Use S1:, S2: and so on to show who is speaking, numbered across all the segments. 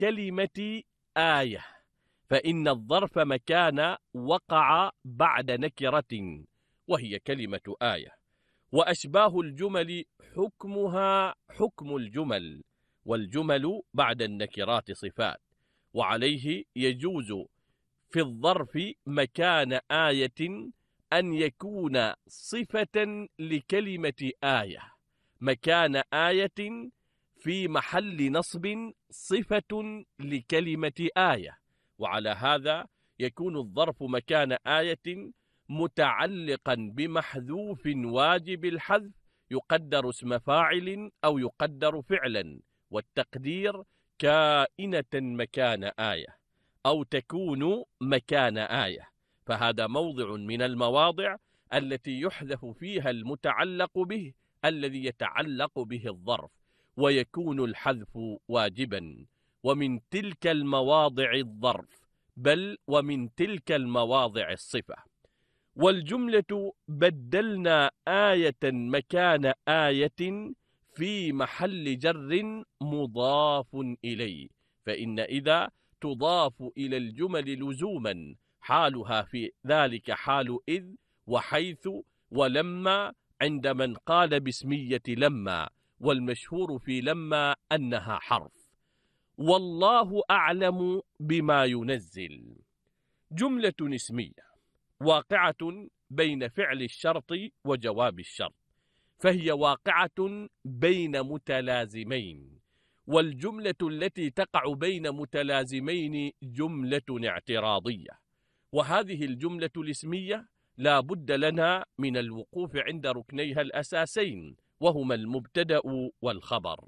S1: كلمة آية، فإن الظرف مكان وقع بعد نكرة وهي كلمة آية. وأشباه الجمل حكمها حكم الجمل، والجمل بعد النكرات صفات، وعليه يجوز في الظرف مكان آية أن يكون صفة لكلمة آية، مكان آية في محل نصب صفة لكلمة آية. وعلى هذا يكون الظرف مكان آية متعلقا بمحذوف واجب الحذف يقدر اسم فاعل أو يقدر فعلا، والتقدير كائنة مكان آية أو تكون مكان آية. فهذا موضع من المواضع التي يحذف فيها المتعلق به الذي يتعلق به الظرف، ويكون الحذف واجبا. ومن تلك المواضع الظرف، بل ومن تلك المواضع الصفة. والجملة بدلنا آية مكان آية في محل جر مضاف إليه، فإن إذا تضاف إلى الجمل لزوما، حالها في ذلك حال إذ وحيث ولما عند من قال باسمية لما، والمشهور في لما أنها حرف. والله أعلم بما ينزل جملة اسمية واقعة بين فعل الشرط وجواب الشرط، فهي واقعة بين متلازمين، والجملة التي تقع بين متلازمين جملة اعتراضية. وهذه الجملة الاسمية لا بد لنا من الوقوف عند ركنيها الأساسين، وهما المبتدأ والخبر.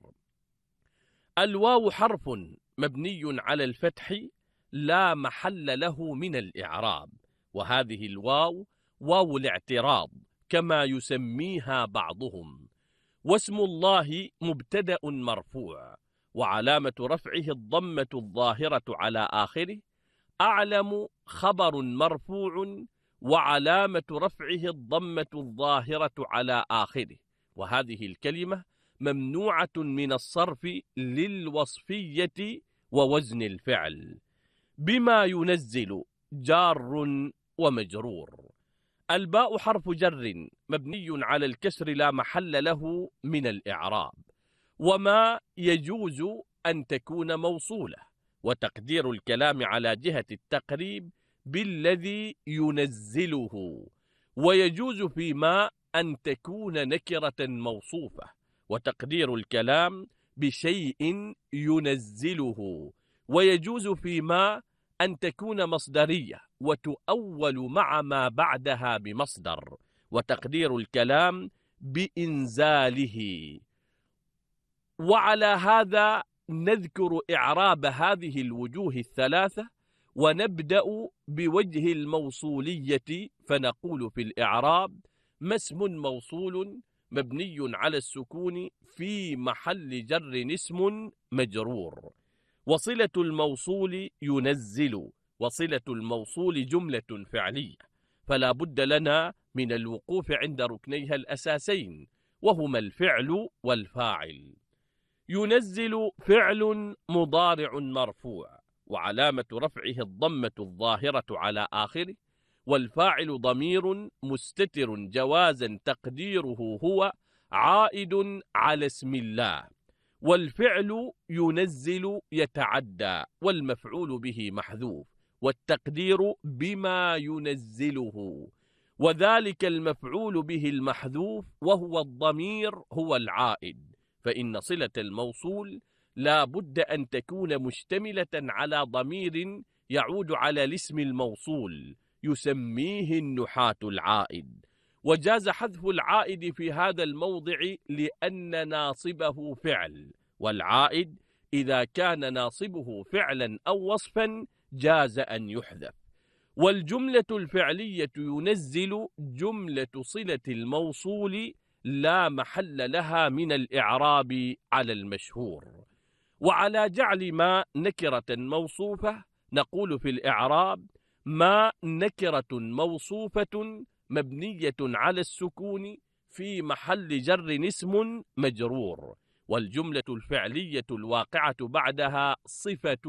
S1: الواو حرف مبني على الفتح لا محل له من الإعراب، وهذه الواو واو الاعتراض كما يسميها بعضهم. واسم الله مبتدأ مرفوع، وعلامة رفعه الضمة الظاهرة على آخره. أعلم خبر مرفوع، وعلامة رفعه الضمة الظاهرة على آخره، وهذه الكلمة ممنوعة من الصرف للوصفية ووزن الفعل. بما ينزل جار ومجرور. الباء حرف جر مبني على الكسر لا محل له من الإعراب. وما يجوز أن تكون موصولة، وتقدير الكلام على جهة التقريب بالذي ينزله. ويجوز فيما أن تكون نكرة موصوفة، وتقدير الكلام بشيء ينزله. ويجوز فيما أن تكون مصدرية وتؤول مع ما بعدها بمصدر، وتقدير الكلام بإنزاله. وعلى هذا نذكر إعراب هذه الوجوه الثلاثة، ونبدأ بوجه الموصولية. فنقول في الإعراب: ما اسم موصول مبني على السكون في محل جر اسم مجرور. وصلة الموصول ينزل، وصلة الموصول جملة فعلية، فلا بد لنا من الوقوف عند ركنيها الأساسين، وهما الفعل والفاعل. ينزل فعل مضارع مرفوع، وعلامة رفعه الضمة الظاهرة على آخره، والفاعل ضمير مستتر جوازا تقديره هو عائد على اسم الله. والفعل ينزل يتعدى، والمفعول به محذوف، والتقدير بما ينزله، وذلك المفعول به المحذوف وهو الضمير هو العائد. فإن صلة الموصول لا بد أن تكون مشتملة على ضمير يعود على الاسم الموصول يسميه النحاة العائد. وجاز حذف العائد في هذا الموضع لأن ناصبه فعل، والعائد إذا كان ناصبه فعلا أو وصفا جاز أن يحذف. والجملة الفعلية ينزل جملة صلة الموصول لا محل لها من الإعراب على المشهور. وعلى جعل ما نكرة موصوفة نقول في الإعراب: ما نكرة موصوفة مبنية على السكون في محل جر اسم مجرور. والجملة الفعلية الواقعة بعدها صفة